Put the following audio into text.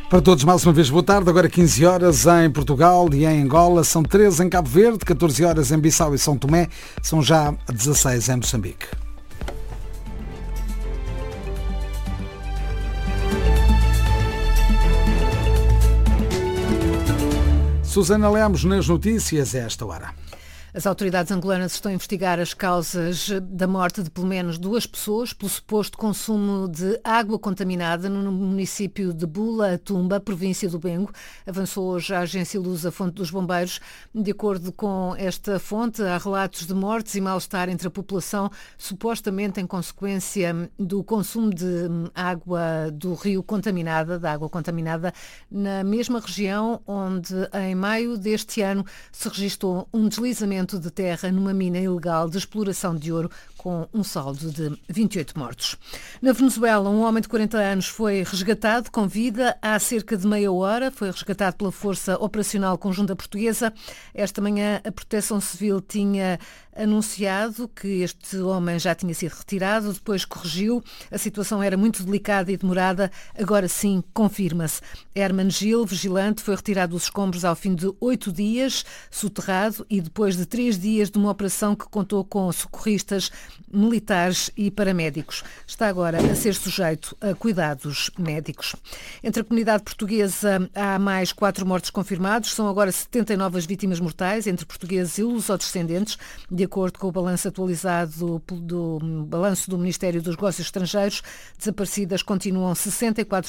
Para todos, mais uma vez, boa tarde. Agora 15 horas em Portugal e em Angola. São 13 em Cabo Verde, 14 horas em Bissau e São Tomé. São já 16 em Moçambique. Susana Lemos nas notícias a esta hora. As autoridades angolanas estão a investigar as causas da morte de pelo menos 2 pessoas pelo suposto consumo de água contaminada no município de Bula, Tumba, província do Bengo. Avançou hoje a agência Lusa, fonte dos bombeiros. De acordo com esta fonte, há relatos de mortes e mal-estar entre a população, supostamente em consequência do consumo de água do rio contaminada, da água contaminada, na mesma região onde, em maio deste ano, se registrou um deslizamento de terra numa mina ilegal de exploração de ouro com um saldo de 28 mortos. Na Venezuela, um homem de 40 anos foi resgatado com vida há cerca de meia hora. Foi resgatado pela Força Operacional Conjunta Portuguesa. Esta manhã, a Proteção Civil tinha anunciado que este homem já tinha sido retirado, depois corrigiu. A situação era muito delicada e demorada. Agora sim, confirma-se. Herman Gil, vigilante, foi retirado dos escombros ao fim de 8 dias, soterrado, e depois de 3 dias de uma operação que contou com socorristas, militares e paramédicos. Está agora a ser sujeito a cuidados médicos. Entre a comunidade portuguesa há mais 4 mortos confirmados. São agora 79 as vítimas mortais, entre portugueses e lusodescendentes, de acordo com o balanço atualizado do balanço do Ministério dos Negócios Estrangeiros. Desaparecidas continuam 64